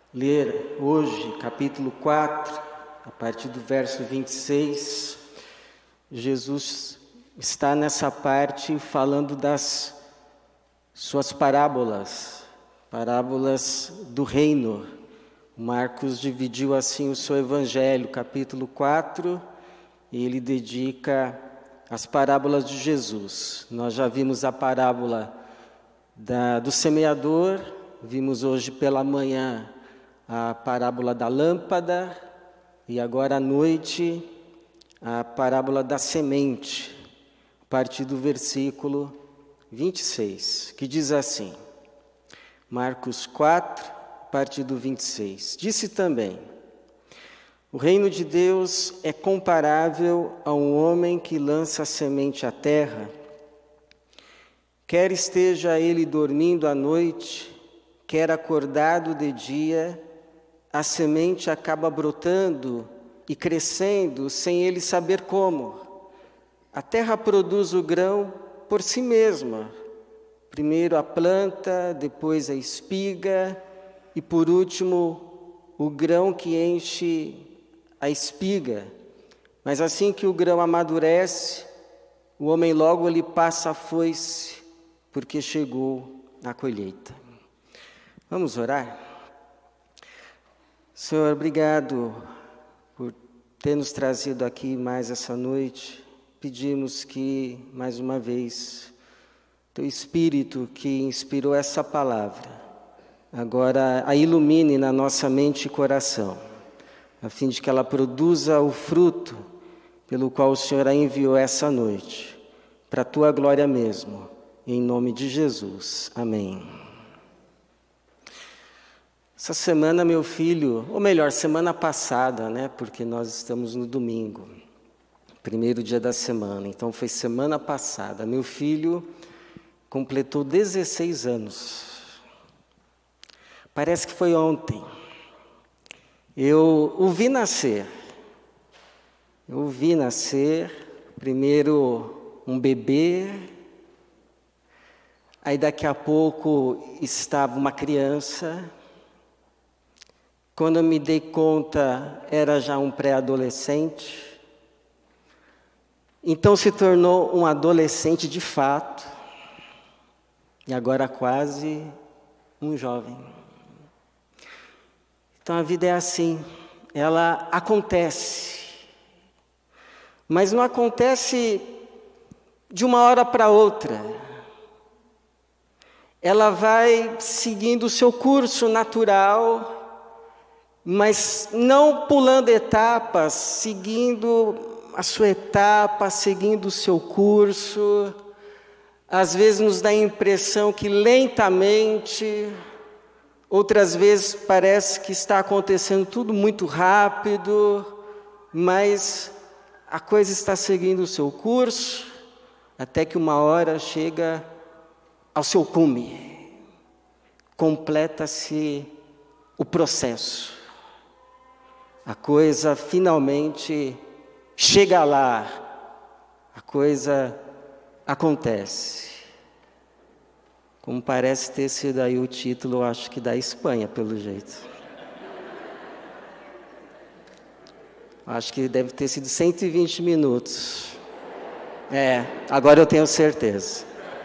ler hoje, capítulo 4, a partir do verso 26. Jesus está nessa parte falando das suas parábolas do reino. Marcos dividiu assim o seu evangelho, capítulo 4, e ele dedica as parábolas de Jesus. Nós já vimos a parábola do semeador, vimos hoje pela manhã a parábola da lâmpada e agora à noite a parábola da semente, a partir do versículo 26, que diz assim, Marcos 4, a partir do 26. Disse também, o reino de Deus é comparável a um homem que lança a semente à terra, quer esteja ele dormindo à noite, quer acordado de dia, a semente acaba brotando e crescendo sem ele saber como. A terra produz o grão por si mesma. Primeiro a planta, depois a espiga e por último o grão que enche a espiga. Mas assim que o grão amadurece, o homem logo lhe passa a foice, porque chegou a colheita. Vamos orar? Senhor, obrigado por ter nos trazido aqui mais essa noite. Pedimos que, mais uma vez, Teu Espírito que inspirou essa palavra, agora a ilumine na nossa mente e coração, a fim de que ela produza o fruto pelo qual o Senhor a enviou essa noite, para a Tua glória mesmo, em nome de Jesus. Amém. Essa semana, meu filho, ou melhor, semana passada, né? Porque nós estamos no domingo, primeiro dia da semana, então foi semana passada. Meu filho completou 16 anos. Parece que foi ontem. Eu o vi nascer. Primeiro um bebê, aí daqui a pouco estava uma criança. Quando eu me dei conta, era já um pré-adolescente. Então se tornou um adolescente de fato. E agora quase um jovem. Então a vida é assim, ela acontece. Mas não acontece de uma hora para outra. Ela vai seguindo o seu curso natural, mas não pulando etapas, seguindo a sua etapa, seguindo o seu curso. Às vezes nos dá a impressão que lentamente, outras vezes parece que está acontecendo tudo muito rápido, mas a coisa está seguindo o seu curso, até que uma hora chega ao seu cume. Completa-se o processo. A coisa finalmente chega lá, a coisa acontece. Como parece ter sido aí o título, acho que da Espanha, pelo jeito. Acho que deve ter sido 120 minutos. Agora eu tenho certeza.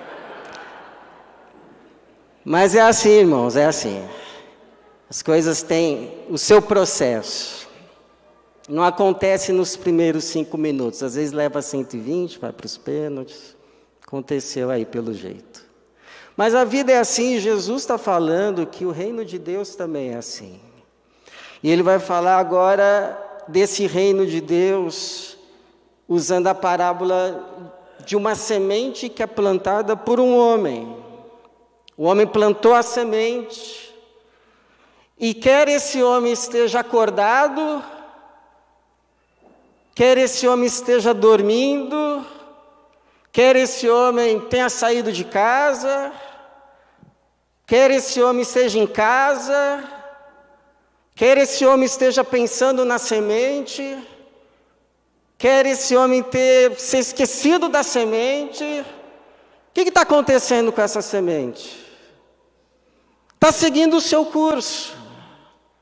Mas é assim, irmãos, é assim. As coisas têm o seu processo. Não acontece nos primeiros 5 minutos. Às vezes leva 120, vai para os pênaltis. Aconteceu aí pelo jeito. Mas a vida é assim, Jesus está falando que o reino de Deus também é assim. E ele vai falar agora desse reino de Deus, usando a parábola de uma semente que é plantada por um homem. O homem plantou a semente, e quer esse homem esteja acordado, quer esse homem esteja dormindo, quer esse homem tenha saído de casa, quer esse homem esteja em casa, quer esse homem esteja pensando na semente, quer esse homem ser esquecido da semente. O que está acontecendo com essa semente? Está seguindo o seu curso.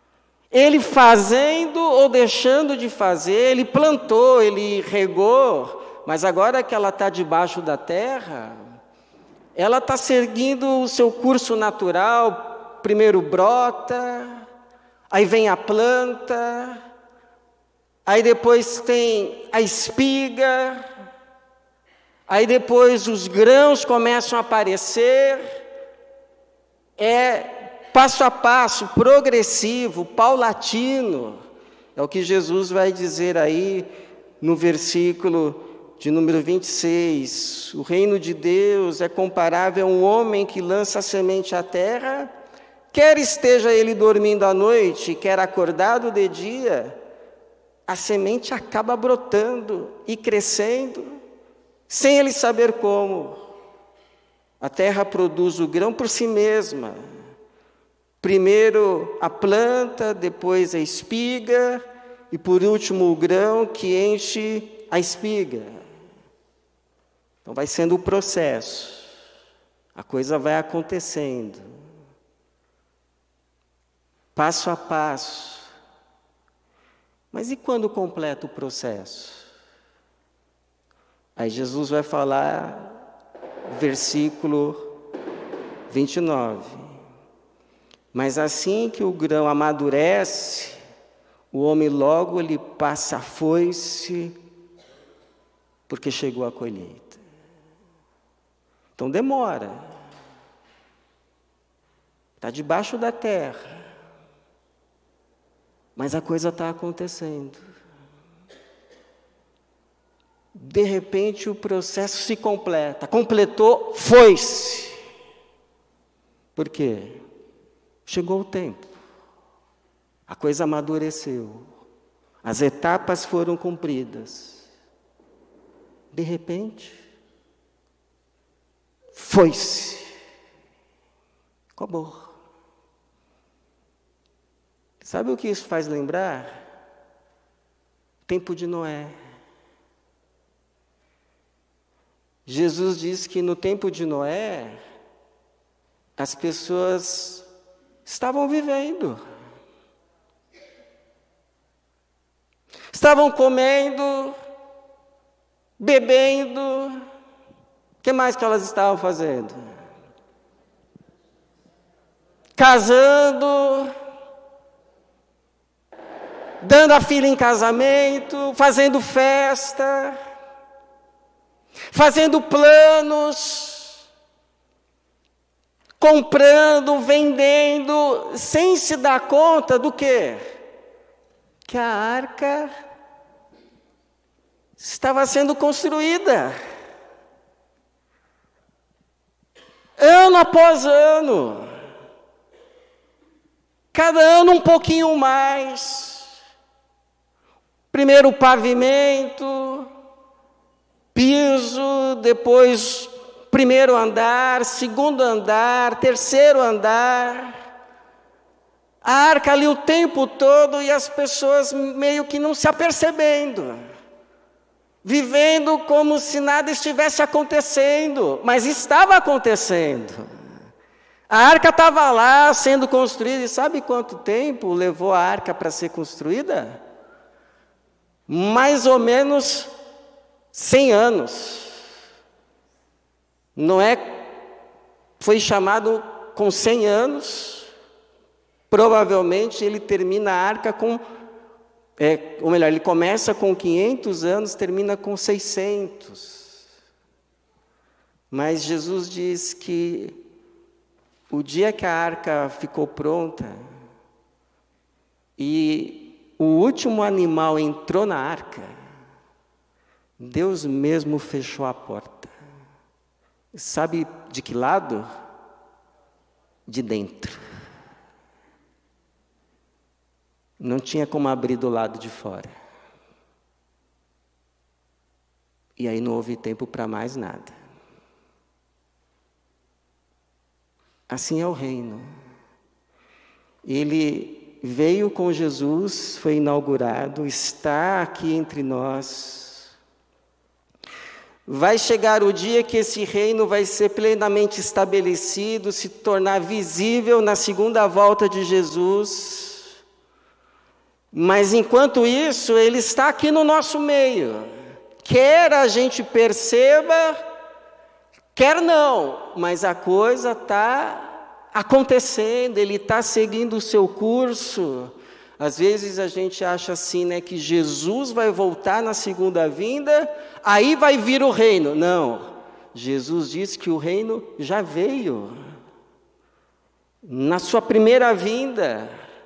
Ele fazendo ou deixando de fazer, ele plantou, ele regou, mas agora que ela está debaixo da terra, ela está seguindo o seu curso natural. Primeiro brota, aí vem a planta, aí depois tem a espiga, aí depois os grãos começam a aparecer. É passo a passo, progressivo, paulatino. É o que Jesus vai dizer aí no versículo de número 26. O reino de Deus é comparável a um homem que lança a semente à terra, quer esteja ele dormindo à noite, quer acordado de dia, a semente acaba brotando e crescendo, sem ele saber como. A terra produz o grão por si mesma. Primeiro a planta, depois a espiga, e por último o grão que enche a espiga. Então vai sendo o processo, a coisa vai acontecendo, passo a passo. Mas e quando completa o processo? Aí Jesus vai falar, versículo 29. Mas assim que o grão amadurece, o homem logo lhe passa a foice, porque chegou a colheita. Então demora. Está debaixo da terra. Mas a coisa está acontecendo. De repente o processo se completa. Completou, foi-se. Por quê? Chegou o tempo. A coisa amadureceu. As etapas foram cumpridas. De repente, foi-se. Acabou. Sabe o que isso faz lembrar? O tempo de Noé. Jesus diz que no tempo de Noé, as pessoas estavam vivendo. Estavam comendo, bebendo. O que mais que elas estavam fazendo? Casando, dando a filha em casamento, fazendo festa, fazendo planos, comprando, vendendo, sem se dar conta do quê? Que a arca estava sendo construída. Ano após ano. Cada ano um pouquinho mais. Primeiro o pavimento, piso, depois primeiro andar, segundo andar, terceiro andar. A arca ali o tempo todo e as pessoas meio que não se apercebendo. Vivendo como se nada estivesse acontecendo, mas estava acontecendo. A arca estava lá sendo construída, e sabe quanto tempo levou a arca para ser construída? Mais ou menos 100 anos. Noé foi chamado com 100 anos, provavelmente ele termina a arca com, ou melhor, ele começa com 500 anos, termina com 600. Mas Jesus diz que o dia que a arca ficou pronta e o último animal entrou na arca, Deus mesmo fechou a porta. Sabe de que lado? De dentro. Não tinha como abrir do lado de fora. E aí não houve tempo para mais nada. Assim é o reino. Ele veio com Jesus, foi inaugurado, está aqui entre nós. Vai chegar o dia que esse reino vai ser plenamente estabelecido, se tornar visível na segunda volta de Jesus. Mas enquanto isso, Ele está aqui no nosso meio. Quer a gente perceba, quer não, mas a coisa está acontecendo, Ele está seguindo o seu curso. Às vezes a gente acha assim, né, que Jesus vai voltar na segunda vinda, aí vai vir o reino. Não, Jesus disse que o reino já veio. Na sua primeira vinda,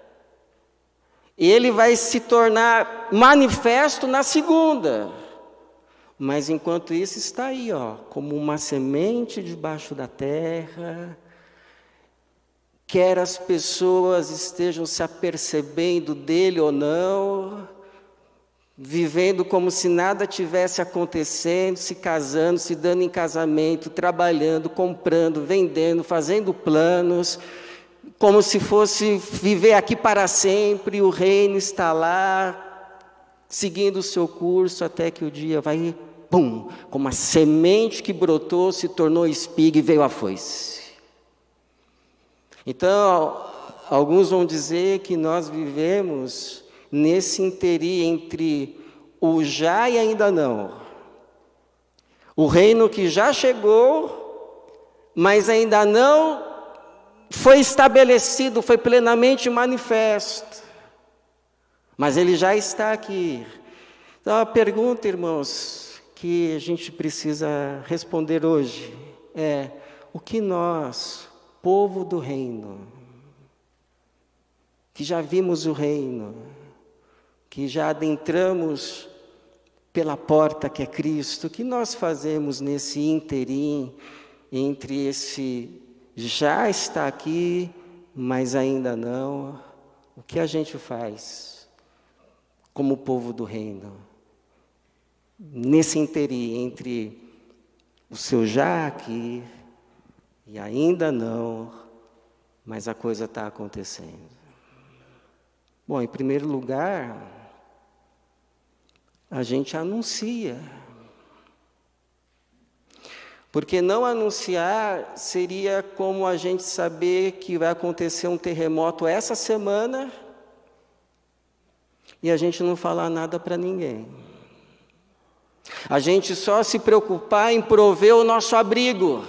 Ele vai se tornar manifesto na segunda. Mas enquanto isso está aí, como uma semente debaixo da terra. Quer as pessoas estejam se apercebendo dele ou não, vivendo como se nada tivesse acontecendo, se casando, se dando em casamento, trabalhando, comprando, vendendo, fazendo planos, como se fosse viver aqui para sempre, o reino está lá, seguindo o seu curso, até que o dia vai, pum, como uma semente que brotou, se tornou espiga e veio a foice. Então, alguns vão dizer que nós vivemos nesse interim entre o já e ainda não. O reino que já chegou, mas ainda não foi estabelecido, foi plenamente manifesto. Mas ele já está aqui. Então, a pergunta, irmãos, que a gente precisa responder hoje é: o que nós, povo do reino, que já vimos o reino, que já adentramos pela porta que é Cristo, o que nós fazemos nesse interim entre esse já está aqui, mas ainda não? O que a gente faz como povo do reino? Nesse interim entre o seu já aqui e ainda não, mas a coisa está acontecendo. Bom, em primeiro lugar, a gente anuncia. Porque não anunciar seria como a gente saber que vai acontecer um terremoto essa semana e a gente não falar nada para ninguém. A gente só se preocupar em prover o nosso abrigo.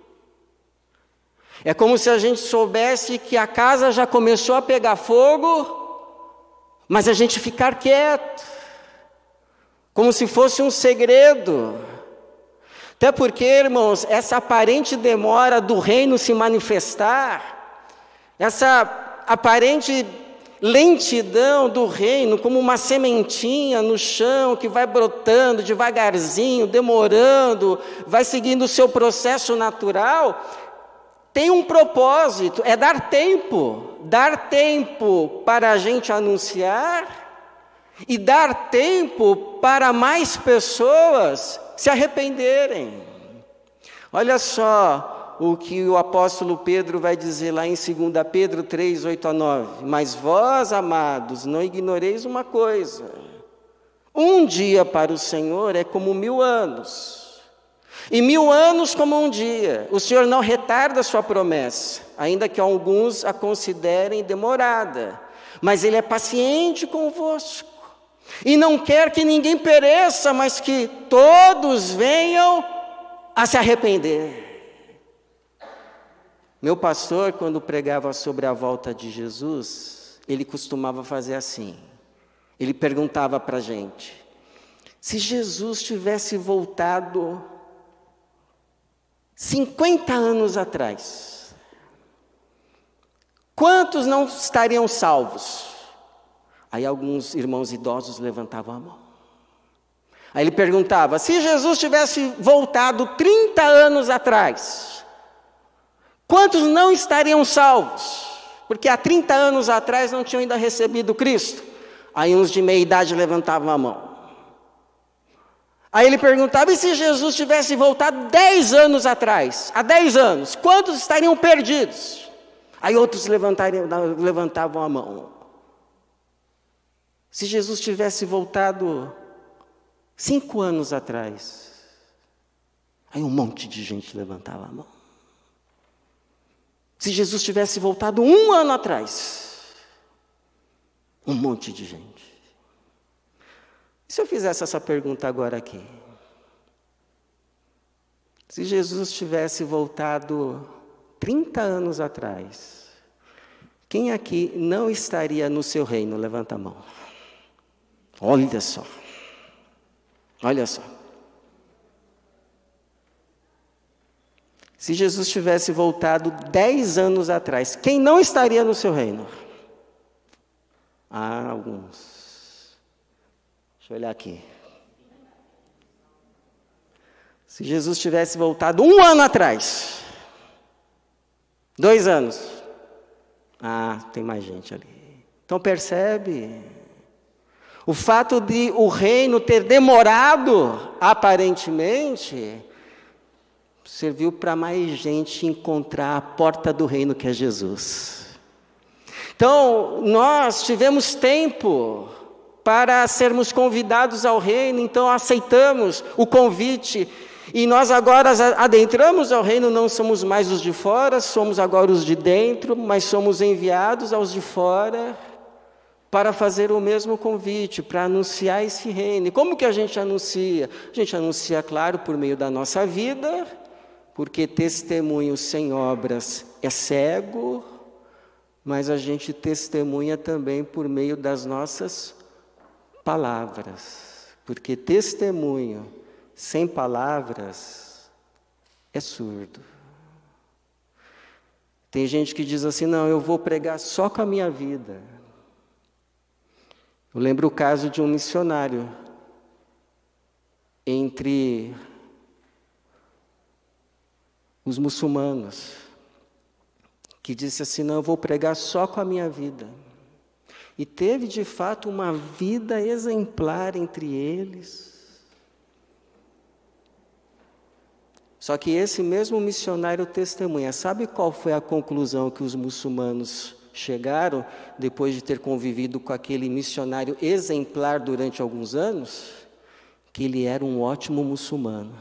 É como se a gente soubesse que a casa já começou a pegar fogo, mas a gente ficar quieto, como se fosse um segredo. Até porque, irmãos, essa aparente demora do reino se manifestar, essa aparente lentidão do reino, como uma sementinha no chão que vai brotando devagarzinho, demorando, vai seguindo o seu processo natural, tem um propósito, é dar tempo para a gente anunciar e dar tempo para mais pessoas se arrependerem. Olha só o que o apóstolo Pedro vai dizer lá em 2 Pedro 3, 8 a 9. Mas vós, amados, não ignoreis uma coisa: um dia para o Senhor é como 1000 anos. E 1000 anos como um dia. O Senhor não retarda a sua promessa, ainda que alguns a considerem demorada, mas Ele é paciente convosco, e não quer que ninguém pereça, mas que todos venham a se arrepender. Meu pastor, quando pregava sobre a volta de Jesus, ele costumava fazer assim. Ele perguntava para a gente: se Jesus tivesse voltado 50 anos atrás, quantos não estariam salvos? Aí alguns irmãos idosos levantavam a mão. Aí ele perguntava: se Jesus tivesse voltado 30 anos atrás, quantos não estariam salvos? Porque há 30 anos atrás não tinham ainda recebido Cristo. Aí uns de meia idade levantavam a mão. Aí ele perguntava: e se Jesus tivesse voltado 10 anos atrás? Há 10 anos, quantos estariam perdidos? Aí outros levantavam a mão. Se Jesus tivesse voltado 5 anos atrás, aí um monte de gente levantava a mão. Se Jesus tivesse voltado 1 ano atrás, Um monte de gente. Se eu fizesse essa pergunta agora aqui? Se Jesus tivesse voltado 30 anos atrás, quem aqui não estaria no seu reino? Levanta a mão. Olha só. Olha só. Se Jesus tivesse voltado 10 anos atrás, quem não estaria no seu reino? Ah, alguns. Deixa eu olhar aqui. Se Jesus tivesse voltado 1 ano atrás, 2 anos. Ah, tem mais gente ali. Então percebe? O fato de o reino ter demorado, aparentemente, serviu para mais gente encontrar a porta do reino que é Jesus. Então, nós tivemos tempo para sermos convidados ao reino, então aceitamos o convite. E nós agora adentramos ao reino, não somos mais os de fora, somos agora os de dentro, mas somos enviados aos de fora para fazer o mesmo convite, para anunciar esse reino. E como que a gente anuncia? A gente anuncia, claro, por meio da nossa vida, porque testemunho sem obras é cego, mas a gente testemunha também por meio das nossas palavras, porque testemunho sem palavras é surdo. Tem gente que diz assim, não, eu vou pregar só com a minha vida. Eu lembro o caso de um missionário entre os muçulmanos, que disse assim, não, eu vou pregar só com a minha vida. E teve, de fato, uma vida exemplar entre eles. Só que esse mesmo missionário testemunha. Sabe qual foi a conclusão que os muçulmanos chegaram, depois de ter convivido com aquele missionário exemplar durante alguns anos? Que ele era um ótimo muçulmano.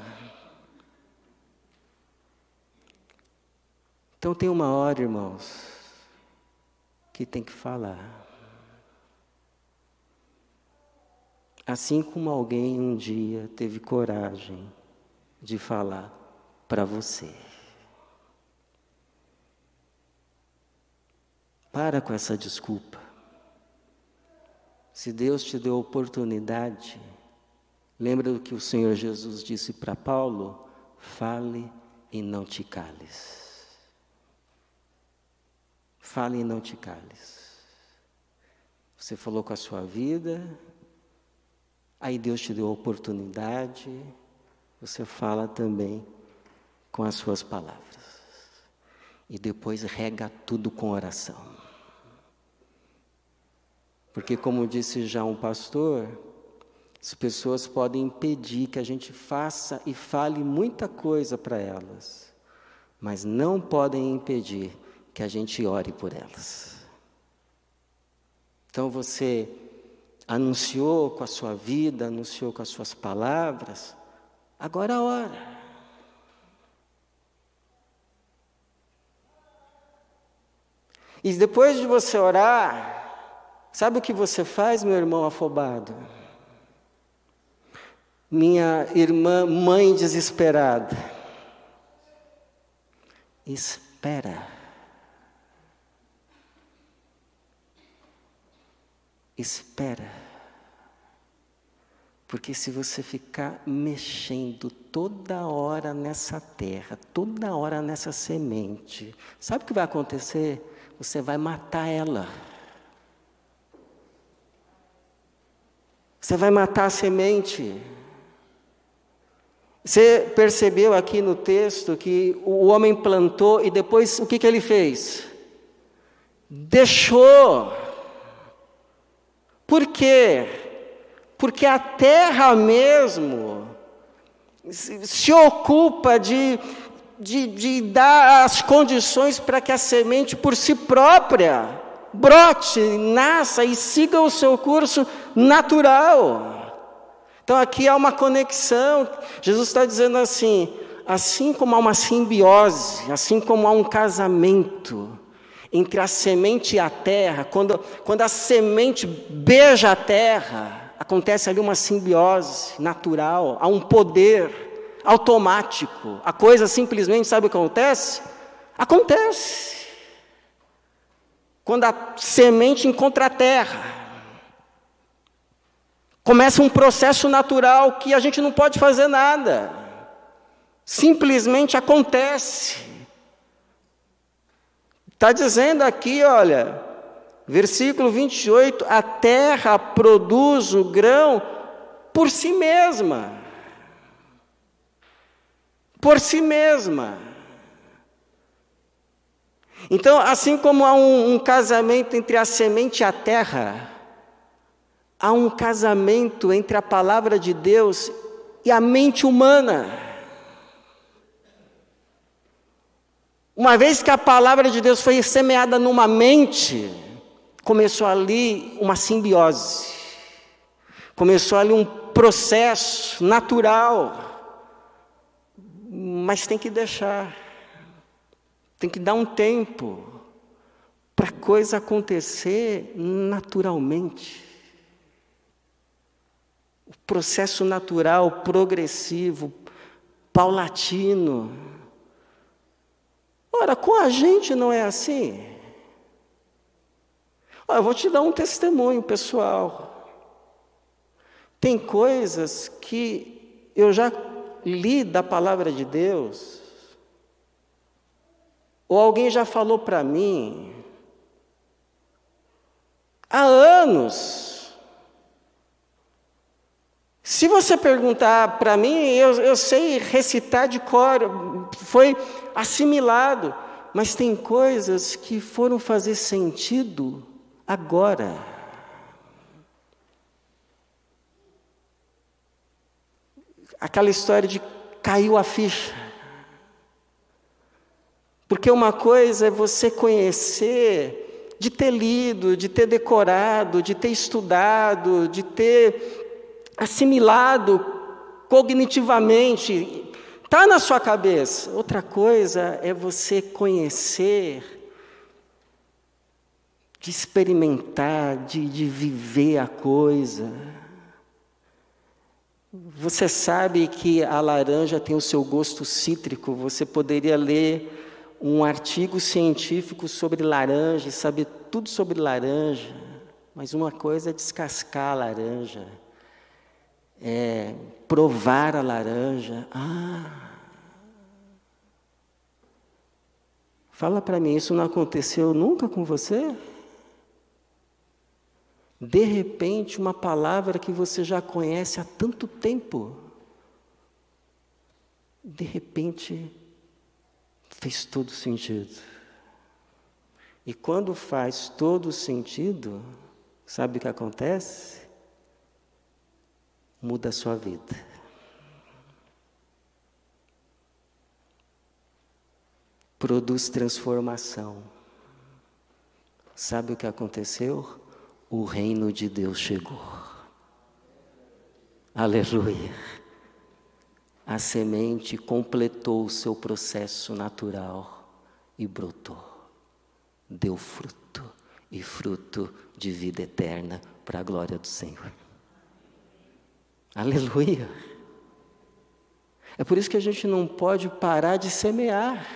Então tem uma hora, irmãos, que tem que falar. Assim como alguém um dia teve coragem de falar para você. Para com essa desculpa. Se Deus te deu oportunidade, lembra do que o Senhor Jesus disse para Paulo? Fale e não te cales. Fale e não te cales. Você falou com a sua vida, aí Deus te deu a oportunidade, você fala também com as suas palavras. E depois rega tudo com oração. Porque, como disse já um pastor, as pessoas podem impedir que a gente faça e fale muita coisa para elas, mas não podem impedir que a gente ore por elas. Então você anunciou com a sua vida, anunciou com as suas palavras, agora ora. E depois de você orar, sabe o que você faz, meu irmão afobado? Minha irmã, mãe desesperada. Espera. Espera. Porque se você ficar mexendo toda hora nessa terra, toda hora nessa semente, sabe o que vai acontecer? Você vai matar ela. Você vai matar a semente. Você percebeu aqui no texto que o homem plantou e depois o que ele fez? Deixou. Por quê? Porque a terra mesmo se ocupa de dar as condições para que a semente por si própria brote, nasça e siga o seu curso natural. Então aqui há uma conexão. Jesus está dizendo assim como há uma simbiose, assim como há um casamento entre a semente e a terra, quando a semente beija a terra, acontece ali uma simbiose natural, há um poder automático. A coisa simplesmente, sabe o que acontece? Acontece. Quando a semente encontra a terra, começa um processo natural que a gente não pode fazer nada. Simplesmente acontece. Está dizendo aqui, olha, versículo 28, a terra produz o grão por si mesma. Por si mesma. Então, assim como há um casamento entre a semente e a terra, há um casamento entre a palavra de Deus e a mente humana. Uma vez que a palavra de Deus foi semeada numa mente, começou ali uma simbiose. Começou ali um processo natural. Mas tem que deixar. Tem que dar um tempo para a coisa acontecer naturalmente. O processo natural, progressivo, paulatino. Ora, com a gente não é assim. Olha, eu vou te dar um testemunho pessoal. Tem coisas que eu já li da palavra de Deus, ou alguém já falou para mim, há anos. Se você perguntar para mim, eu sei recitar de cor, foi assimilado, mas tem coisas que foram fazer sentido agora. Aquela história de caiu a ficha. Porque uma coisa é você conhecer, de ter lido, de ter decorado, de ter estudado, de ter assimilado cognitivamente, está na sua cabeça. Outra coisa é você conhecer, de experimentar, de viver a coisa. Você sabe que a laranja tem o seu gosto cítrico, você poderia ler um artigo científico sobre laranja, saber tudo sobre laranja, mas uma coisa é descascar a laranja, é provar a laranja. Fala para mim, isso não aconteceu nunca com você? De repente, uma palavra que você já conhece há tanto tempo, de repente, fez todo sentido. E quando faz todo sentido, sabe o que acontece? Muda a sua vida. Produz transformação. Sabe o que aconteceu? O reino de Deus chegou. Aleluia. A semente completou o seu processo natural e brotou. Deu fruto, e fruto de vida eterna para a glória do Senhor. Aleluia. É por isso que a gente não pode parar de semear.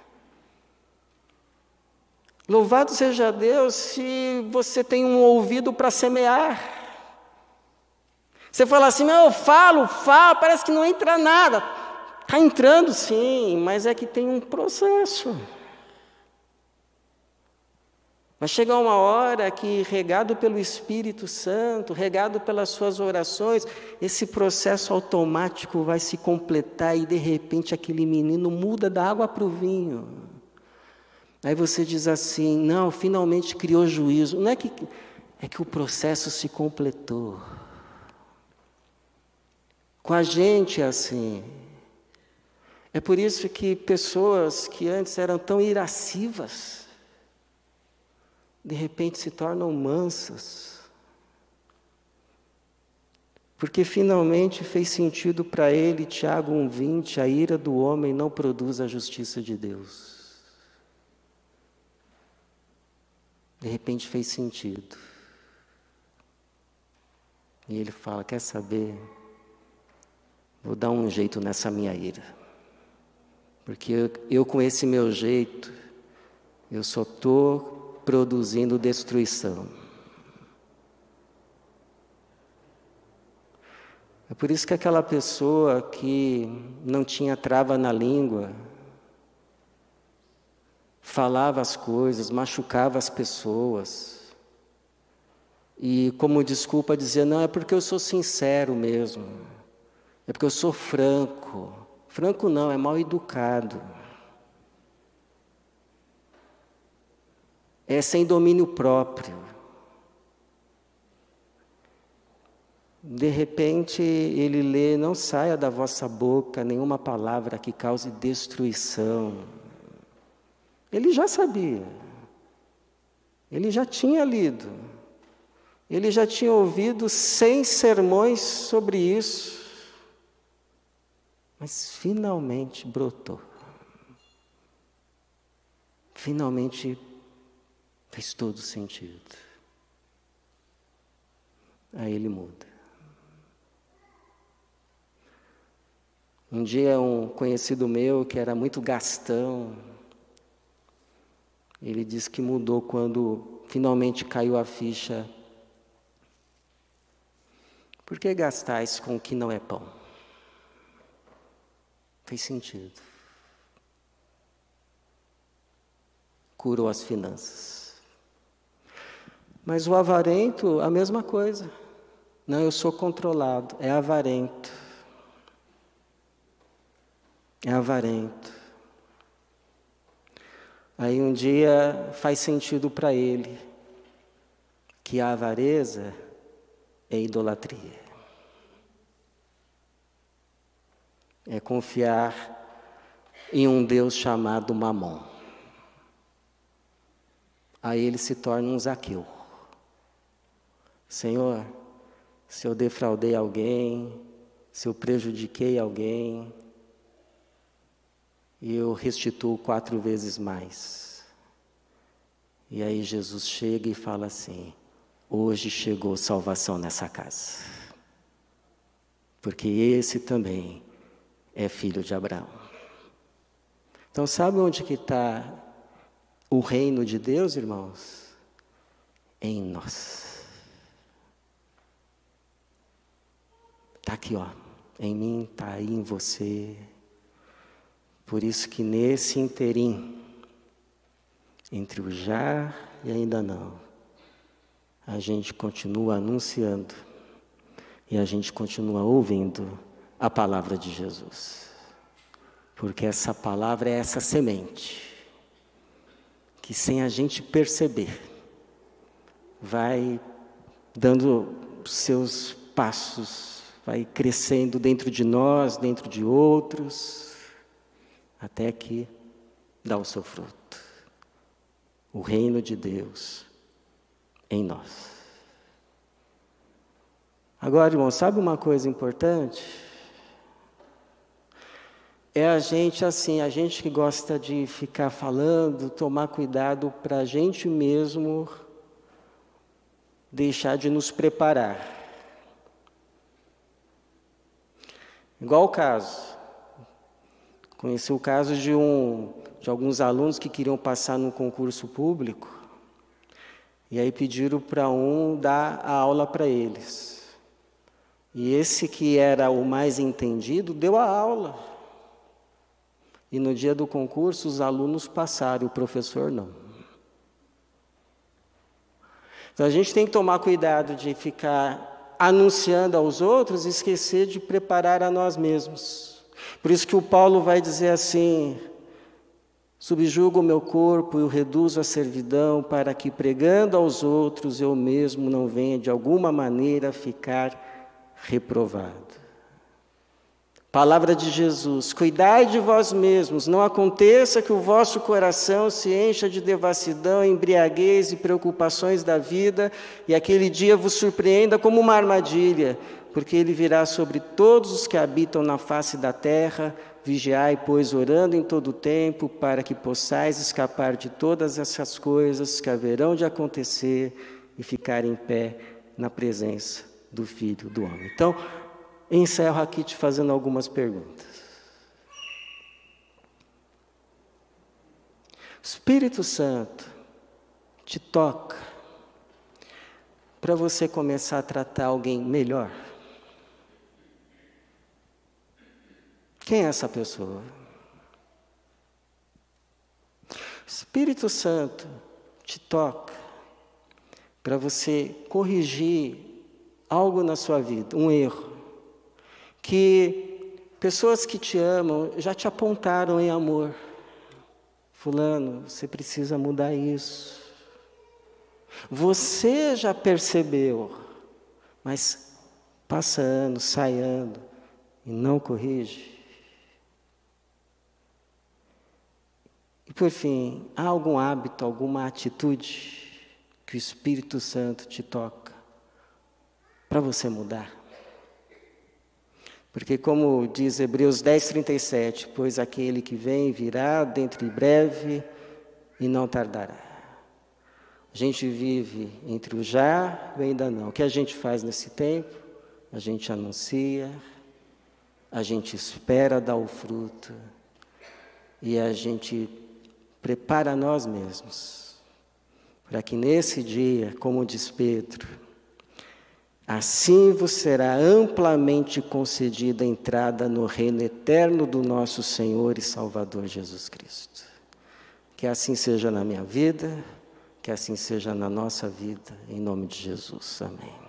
Louvado seja Deus se você tem um ouvido para semear. Você fala assim, eu falo, parece que não entra nada. Está entrando sim, mas é que tem um processo. Vai chegar uma hora que, regado pelo Espírito Santo, regado pelas suas orações, esse processo automático vai se completar e de repente aquele menino muda da água para o vinho. Aí você diz assim, não, finalmente criou juízo. Não é que o processo se completou. Com a gente é assim. É por isso que pessoas que antes eram tão irascivas, de repente se tornam mansas. Porque finalmente fez sentido para ele, Tiago 1,20, a ira do homem não produz a justiça de Deus. de repente fez sentido. E ele fala, quer saber? Vou dar um jeito nessa minha ira. Porque eu com esse meu jeito, eu só estou produzindo destruição. É por isso que aquela pessoa que não tinha trava na língua, falava as coisas, machucava as pessoas, e como desculpa dizia, não, é porque eu sou sincero mesmo, é porque eu sou franco. Franco não, é mal educado. É sem domínio próprio. De repente ele lê, não saia da vossa boca nenhuma palavra que cause destruição. Ele já sabia. Ele já tinha lido. Ele já tinha ouvido 100 sermões sobre isso. Mas finalmente brotou. Finalmente fez todo sentido. Aí ele muda. Um dia um conhecido meu, que era muito gastão, ele disse que mudou quando finalmente caiu a ficha. Por que gastais com o que não é pão? Fez sentido. Curou as finanças. Mas o avarento, a mesma coisa. Não, eu sou controlado. É avarento. É avarento. Aí um dia faz sentido para ele que a avareza é idolatria. É confiar em um Deus chamado Mamon. Aí ele se torna um Zaqueu. Senhor, se eu defraudei alguém, se eu prejudiquei alguém, eu restituo 4 vezes mais. E aí Jesus chega e fala assim, hoje chegou salvação nessa casa. Porque esse também é filho de Abraão. Então sabe onde que está o reino de Deus, irmãos? Em nós. Está aqui, ó. Em mim, está aí em você. Por isso que nesse interim, entre o já e ainda não, a gente continua anunciando e a gente continua ouvindo a palavra de Jesus. Porque essa palavra é essa semente que sem a gente perceber vai dando seus passos, vai crescendo dentro de nós, dentro de outros, até que dá o seu fruto. O reino de Deus em nós. Agora, irmão, sabe uma coisa importante? É a gente assim, a gente que gosta de ficar falando, tomar cuidado para a gente mesmo deixar de nos preparar. Igual o caso. Conheci o caso de alguns alunos que queriam passar num concurso público e aí pediram para um dar a aula para eles. E esse que era o mais entendido deu a aula. E no dia do concurso os alunos passaram e o professor não. Então a gente tem que tomar cuidado de ficar anunciando aos outros e esquecer de preparar a nós mesmos. Por isso que o Paulo vai dizer assim, subjugo o meu corpo e o reduzo à servidão, para que pregando aos outros eu mesmo não venha de alguma maneira ficar reprovado. Palavra de Jesus: cuidai de vós mesmos, não aconteça que o vosso coração se encha de devassidão, embriaguez e preocupações da vida, e aquele dia vos surpreenda como uma armadilha, porque ele virá sobre todos os que habitam na face da terra. Vigiai, pois, orando em todo o tempo, para que possais escapar de todas essas coisas que haverão de acontecer e ficar em pé na presença do Filho do Homem. Então, encerro aqui te fazendo algumas perguntas. O Espírito Santo te toca para você começar a tratar alguém melhor? Quem é essa pessoa? O Espírito Santo te toca para você corrigir algo na sua vida, um erro, que pessoas que te amam já te apontaram em amor. Fulano, você precisa mudar isso. Você já percebeu, mas passa ano, sai ano e não corrige. E por fim, há algum hábito, alguma atitude que o Espírito Santo te toca para você mudar? Porque como diz Hebreus 10:37, pois aquele que vem virá dentro de breve e não tardará. A gente vive entre o já e o ainda não. O que a gente faz nesse tempo? A gente anuncia, a gente espera dar o fruto e a gente prepara nós mesmos para que nesse dia, como diz Pedro, assim vos será amplamente concedida a entrada no reino eterno do nosso Senhor e Salvador Jesus Cristo. Que assim seja na minha vida, que assim seja na nossa vida, em nome de Jesus. Amém.